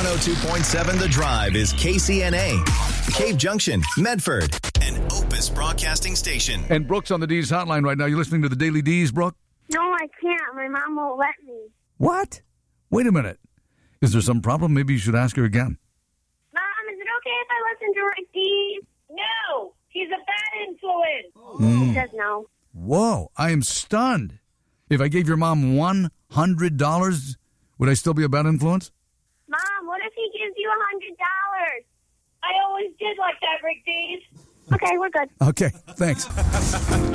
102.7 The Drive is KCNA, Cave Junction, Medford, and Opus Broadcasting Station. And Brooke's on the D's hotline right now. You listening to the Daily D's, Brooke? No, I can't. My mom won't let me. What? Wait a minute. Is there some problem? Maybe you should ask her again. Mom, is it okay if I listen to Rick Dees? No, he's a bad influence. He says no. Whoa, I am stunned. If I gave your mom $100, would I still be a bad influence? Mom, what if he gives you $100? I always did like that, Rick Dees. Okay, we're good. Okay, thanks.